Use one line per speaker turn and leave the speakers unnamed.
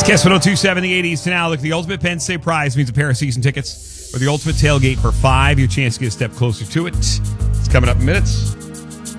Kiss 102.7 the 80s to now. Look, the ultimate Penn State prize means a pair of season tickets for the ultimate tailgate for 5. Your chance to get a step closer to it. It's coming up in minutes.